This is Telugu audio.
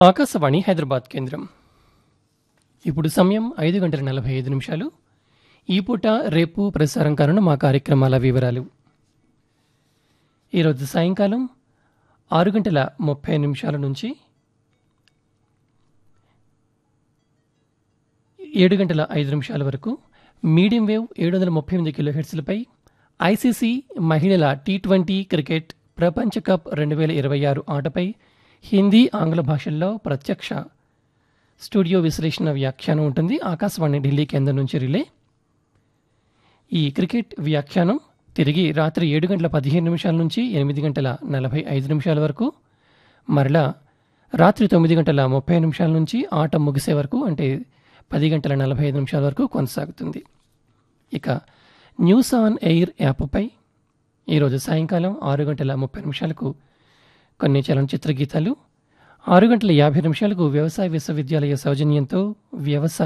ఆకాశవాణి హైదరాబాద్ కేంద్రం. ఇప్పుడు సమయం 5:45 ఈ పూట రేపు ప్రసారం కానున్న మా కార్యక్రమాల వివరాలు. ఈరోజు సాయంకాలం 6:30 నుంచి 7:05 వరకు మీడియం వేవ్ 738 కిలోహెర్ట్జ్లపై ఐసీసీ మహిళల టీ20 క్రికెట్ ప్రపంచ కప్ 2026 ఆటపై హిందీ ఆంగ్ల భాషల్లో ప్రత్యక్ష స్టూడియో విశ్లేషణ వ్యాఖ్యానం ఉంటుంది. ఆకాశవాణి ఢిల్లీ కేంద్రం నుంచి రిలే. ఈ క్రికెట్ వ్యాఖ్యానం తిరిగి రాత్రి 7:15 నుంచి 8:45 వరకు, మరలా రాత్రి 9:30 నుంచి ఆట ముగిసే వరకు అంటే 10:45 వరకు కొనసాగుతుంది. ఇక న్యూస్ ఆన్ ఎయిర్ యాప్పై ఈరోజు సాయంకాలం 6:30 కొన్ని చలనచిత్ర గీతాలు, 6:50 వ్యవసాయ విశ్వవిద్యాలయ సౌజన్యంతో వ్యవసాయ